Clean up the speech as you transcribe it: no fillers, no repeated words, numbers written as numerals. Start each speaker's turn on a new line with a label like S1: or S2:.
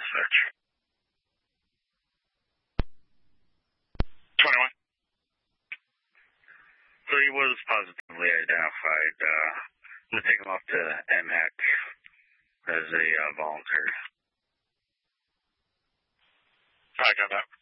S1: dispatch. 21. So he was positively identified. I'm going to take him off to MHEC as a volunteer.
S2: I got that.